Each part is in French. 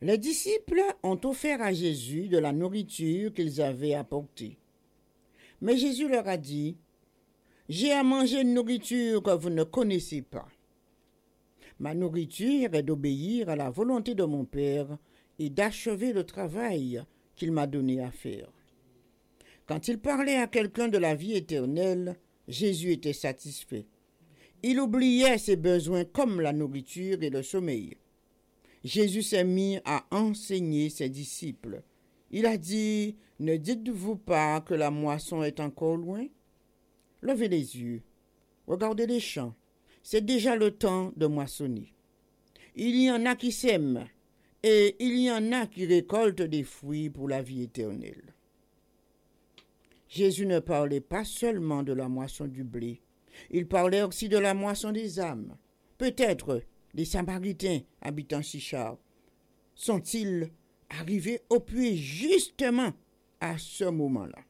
Les disciples ont offert à Jésus de la nourriture qu'ils avaient apportée. Mais Jésus leur a dit, « J'ai à manger une nourriture que vous ne connaissez pas. Ma nourriture est d'obéir à la volonté de mon Père et d'achever le travail qu'il m'a donné à faire. » Quand il parlait à quelqu'un de la vie éternelle, Jésus était satisfait. Il oubliait ses besoins comme la nourriture et le sommeil. Jésus s'est mis à enseigner ses disciples. Il a dit, « Ne dites-vous pas que la moisson est encore loin? Levez les yeux, regardez les champs, c'est déjà le temps de moissonner. Il y en a qui sèment et il y en a qui récoltent des fruits pour la vie éternelle. » Jésus ne parlait pas seulement de la moisson du blé, il parlait aussi de la moisson des âmes. Peut-être les Samaritains habitant Sychar sont-ils arrivés au puits justement à ce moment-là.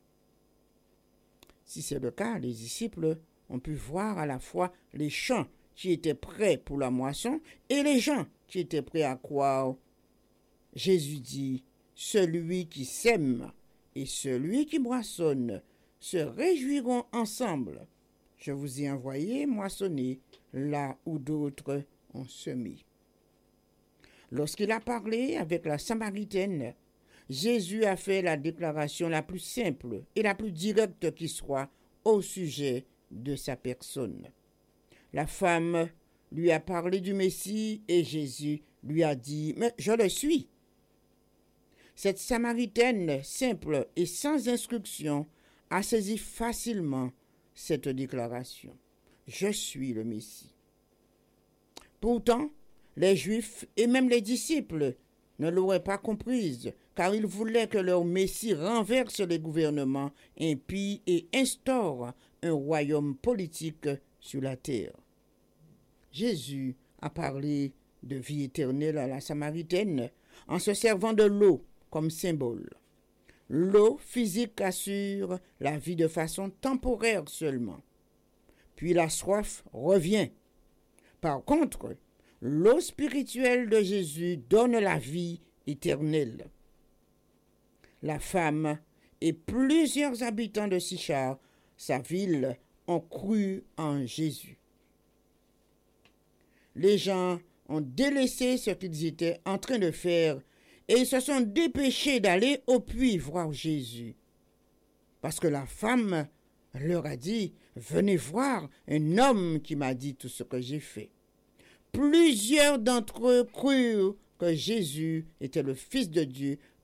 Si c'est le cas, les disciples ont pu voir à la fois les champs qui étaient prêts pour la moisson et les gens qui étaient prêts à croire. Jésus dit, « Celui qui sème et celui qui moissonne se réjouiront ensemble. Je vous ai envoyé moissonner là où d'autres ont semé. » Lorsqu'il a parlé avec la Samaritaine, Jésus a fait la déclaration la plus simple et la plus directe qui soit au sujet de sa personne. La femme lui a parlé du Messie et Jésus lui a dit « Mais je le suis ». Cette Samaritaine simple et sans instruction a saisi facilement cette déclaration. Je suis le Messie. Pourtant, les Juifs et même les disciples ne l'auraient pas comprise, car ils voulaient que leur Messie renverse les gouvernements impies et instaure un royaume politique sur la terre. Jésus a parlé de vie éternelle à la Samaritaine en se servant de l'eau comme symbole. L'eau physique assure la vie de façon temporaire seulement. Puis la soif revient. Par contre, l'eau spirituelle de Jésus donne la vie éternelle. La femme et plusieurs habitants de Sychar, sa ville, ont cru en Jésus. Les gens ont délaissé ce qu'ils étaient en train de faire et ils se sont dépêchés d'aller au puits voir Jésus. Parce que la femme leur a dit, « Venez voir un homme qui m'a dit tout ce que j'ai fait. » Plusieurs d'entre eux crurent que Jésus était le Fils de Dieu